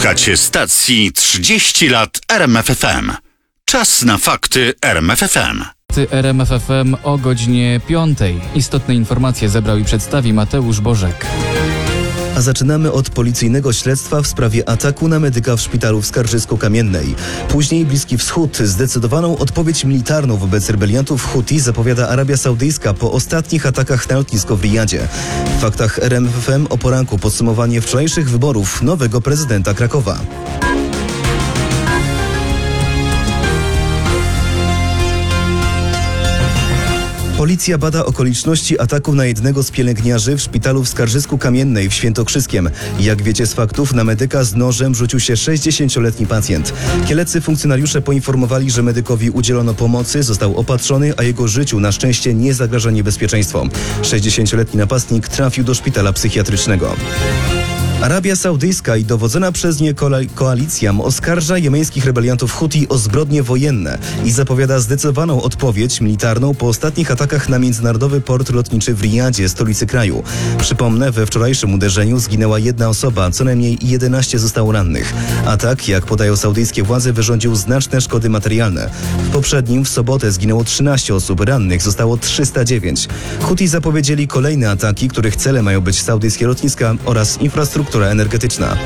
Słuchacie stacji 30 lat RMF FM. Czas na fakty RMF FM. RMF FM o godzinie 5. Istotne informacje zebrał i przedstawi Mateusz Bożek. A zaczynamy od policyjnego śledztwa w sprawie ataku na medyka w szpitalu w Skarżysku-Kamiennej. Później Bliski Wschód. Zdecydowaną odpowiedź militarną wobec rebeliantów Huti zapowiada Arabia Saudyjska po ostatnich atakach na lotnisko w Riyadzie. W faktach RMF FM o poranku podsumowanie wczorajszych wyborów nowego prezydenta Krakowa. Policja bada okoliczności ataku na jednego z pielęgniarzy w szpitalu w Skarżysku-Kamiennej w Świętokrzyskiem. Jak wiecie z faktów, na medyka z nożem rzucił się 60-letni pacjent. Kieleccy funkcjonariusze poinformowali, że medykowi udzielono pomocy, został opatrzony, a jego życiu na szczęście nie zagraża niebezpieczeństwo. 60-letni napastnik trafił do szpitala psychiatrycznego. Arabia Saudyjska i dowodzona przez nie koalicja oskarża jemeńskich rebeliantów Huti o zbrodnie wojenne i zapowiada zdecydowaną odpowiedź militarną po ostatnich atakach na międzynarodowy port lotniczy w Riyadzie, stolicy kraju. Przypomnę, we wczorajszym uderzeniu zginęła jedna osoba, co najmniej 11 zostało rannych. Atak, jak podają saudyjskie władze, wyrządził znaczne szkody materialne. W poprzednim, w sobotę, zginęło 13 osób, rannych zostało 309. Huti zapowiedzieli kolejne ataki, których celem mają być saudyjskie lotniska oraz infrastruktura energetyczna.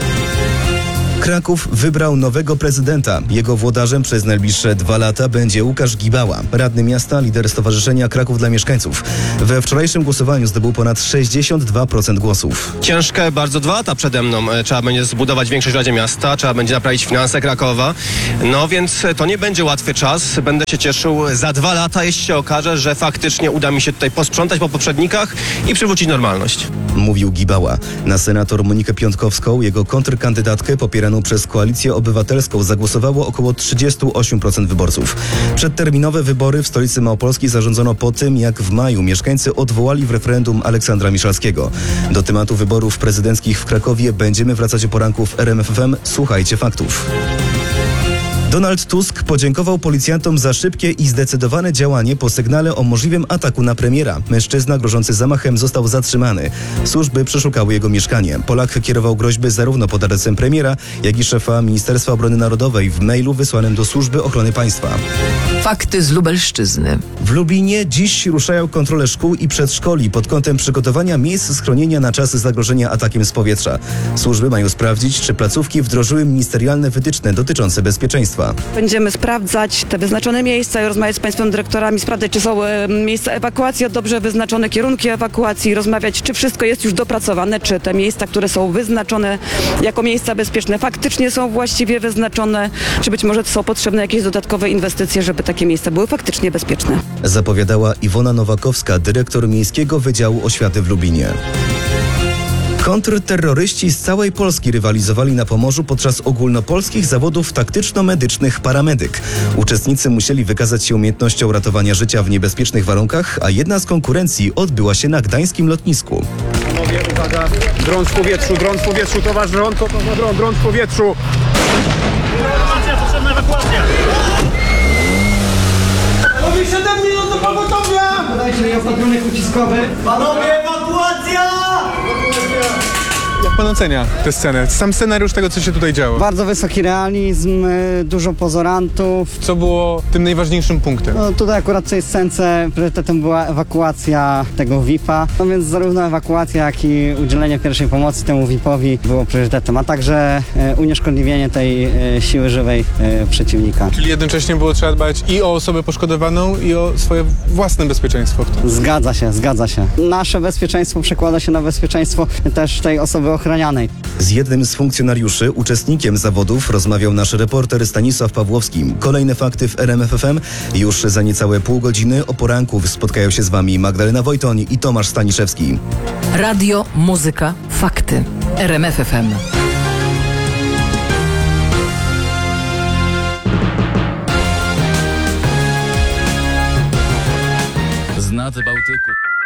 Kraków wybrał nowego prezydenta. Jego włodarzem przez najbliższe 2 lata będzie Łukasz Gibała, radny miasta, lider Stowarzyszenia Kraków dla Mieszkańców. We wczorajszym głosowaniu zdobył ponad 62% głosów. Ciężkie bardzo 2 lata przede mną. Trzeba będzie zbudować większość w Radzie Miasta, trzeba będzie naprawić finanse Krakowa. No więc to nie będzie łatwy czas. Będę się cieszył za 2 lata, jeśli się okaże, że faktycznie uda mi się tutaj posprzątać po poprzednikach i przywrócić normalność. Mówił Gibała. Na senator Monikę Piątkowską, jego kontrkandydatkę popieraną przez Koalicję Obywatelską, zagłosowało około 38% wyborców. Przedterminowe wybory w stolicy Małopolskiej zarządzono po tym, jak w maju mieszkańcy odwołali w referendum Aleksandra Miszalskiego. Do tematu wyborów prezydenckich w Krakowie będziemy wracać o poranku w RMF FM. Słuchajcie faktów. Donald Tusk podziękował policjantom za szybkie i zdecydowane działanie po sygnale o możliwym ataku na premiera. Mężczyzna grożący zamachem został zatrzymany. Służby przeszukały jego mieszkanie. Polak kierował groźby zarówno pod adresem premiera, jak i szefa Ministerstwa Obrony Narodowej w mailu wysłanym do Służby Ochrony Państwa. Fakty z Lubelszczyzny. W Lublinie dziś ruszają kontrole szkół i przedszkoli pod kątem przygotowania miejsc schronienia na czas zagrożenia atakiem z powietrza. Służby mają sprawdzić, czy placówki wdrożyły ministerialne wytyczne dotyczące bezpieczeństwa. Będziemy sprawdzać te wyznaczone miejsca i rozmawiać z państwem dyrektorami, sprawdzać, czy są miejsca ewakuacji, dobrze wyznaczone kierunki ewakuacji, rozmawiać, czy wszystko jest już dopracowane, czy te miejsca, które są wyznaczone jako miejsca bezpieczne, faktycznie są właściwie wyznaczone, czy być może są potrzebne jakieś dodatkowe inwestycje, żeby takie miejsca były faktycznie bezpieczne. Zapowiadała Iwona Nowakowska, dyrektor Miejskiego Wydziału Oświaty w Lublinie. Kontrterroryści z całej Polski rywalizowali na Pomorzu podczas ogólnopolskich zawodów taktyczno-medycznych Paramedyk. Uczestnicy musieli wykazać się umiejętnością ratowania życia w niebezpiecznych warunkach, a jedna z konkurencji odbyła się na gdańskim lotnisku. Panowie, uwaga, dron w powietrzu, to wasz dron, dron w powietrzu. Ewakuacja, potrzebna ewakuacja. Panowie, 7 minut do pogotowia! Podajcie opatrunek uciskowy. Panowie, ewakuacja! Jak pan ocenia tę scenę? Sam scenariusz tego, co się tutaj działo. Bardzo wysoki realizm, dużo pozorantów. Co było tym najważniejszym punktem? No tutaj akurat w tej scence priorytetem była ewakuacja tego VIP-a. No więc zarówno ewakuacja, jak i udzielenie pierwszej pomocy temu VIP-owi było priorytetem, a także unieszkodliwienie tej siły żywej przeciwnika. Czyli jednocześnie było trzeba dbać i o osobę poszkodowaną, i o swoje własne bezpieczeństwo. Zgadza się. Nasze bezpieczeństwo przekłada się na bezpieczeństwo też tej osoby ochranianej. Z jednym z funkcjonariuszy, uczestnikiem zawodów, rozmawiał nasz reporter Stanisław Pawłowski. Kolejne fakty w RMF FM. Już za niecałe pół godziny o poranku spotkają się z wami Magdalena Wojtoń i Tomasz Staniszewski. Radio, muzyka, fakty. RMF FM. Z nad Bałtyku.